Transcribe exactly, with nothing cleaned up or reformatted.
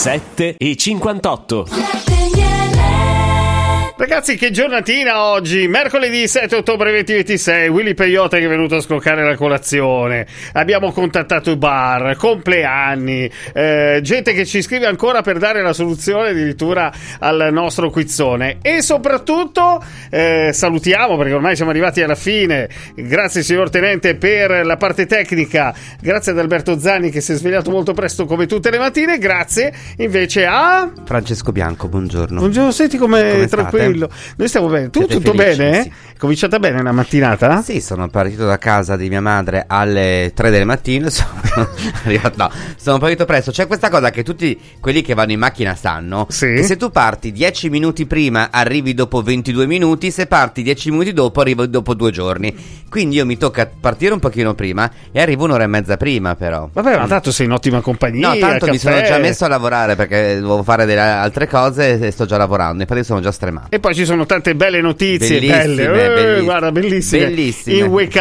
sette e cinquantotto. Ragazzi, che giornatina oggi, mercoledì sette ottobre duemilaventisei. Willy Peyote che è venuto a scoccare la colazione, abbiamo contattato i bar, compleanni, eh, gente che ci scrive ancora per dare la soluzione addirittura al nostro quizzone, e soprattutto eh, salutiamo, perché ormai siamo arrivati alla fine, grazie signor Tenente per la parte tecnica, grazie ad Alberto Zanni che si è svegliato molto presto come tutte le mattine, grazie invece a Francesco Bianco, buongiorno. Buongiorno, senti come, come tranquillo. Noi stiamo bene. Tu Siete tutto felici? bene? Sì. È cominciata bene la mattinata? Sì, sono partito da casa di mia madre alle tre del mattino. Sono arrivato, no, sono partito presto. C'è questa cosa che tutti quelli che vanno in macchina sanno: sì. Che se tu parti dieci minuti prima, arrivi dopo ventidue minuti. Se parti dieci minuti dopo, arrivo dopo due giorni. Quindi io mi tocca partire un pochino prima e arrivo un'ora e mezza prima, però. Vabbè, ma tanto sei in ottima compagnia. No, tanto mi caffè. sono già messo a lavorare perché devo fare delle altre cose e sto già lavorando. Infatti sono già stremato. E poi ci sono tante belle notizie, Bellissime, belle, eh, bellissime. guarda, bellissime. Bellissime. In weekend